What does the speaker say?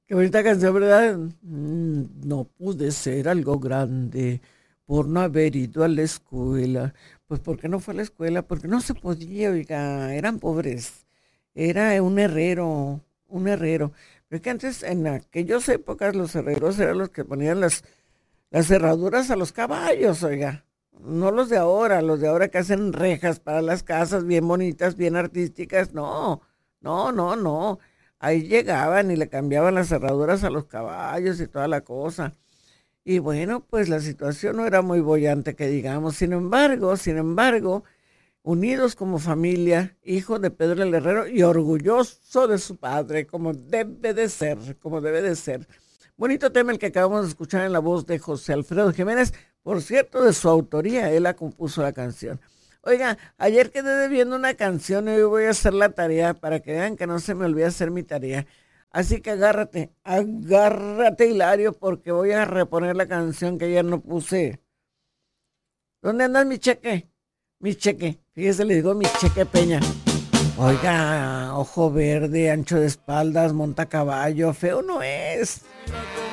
Qué bonita canción, ¿verdad? No pude ser algo grande por no haber ido a la escuela. Pues, ¿por qué no fue a la escuela? Porque no se podía, oiga, eran pobres. Era un herrero. Pero es que antes, en aquellas épocas, los herreros eran los que ponían las cerraduras a los caballos, oiga. No los de ahora que hacen rejas para las casas bien bonitas, bien artísticas. No, no, no, no. Ahí llegaban y le cambiaban las cerraduras a los caballos y toda la cosa. Y bueno, pues la situación no era muy bollante que digamos. Sin embargo, unidos como familia, hijo de Pedro el Herrero y orgulloso de su padre, como debe de ser, como debe de ser. Bonito tema el que acabamos de escuchar en la voz de José Alfredo Jiménez, por cierto, de su autoría, él la compuso la canción. Oiga, ayer quedé debiendo una canción y hoy voy a hacer la tarea para que vean que no se me olvide hacer mi tarea. Así que agárrate Hilario, porque voy a reponer la canción que ayer no puse. ¿Dónde andas mi cheque? Mi cheque. Fíjese, le digo mi cheque Peña. Oiga, ojo verde, ancho de espaldas, monta caballo, feo no es.